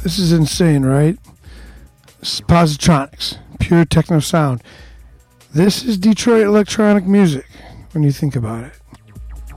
This is insane, right? This is Positronics, pure techno sound. This is Detroit electronic music when you think about it.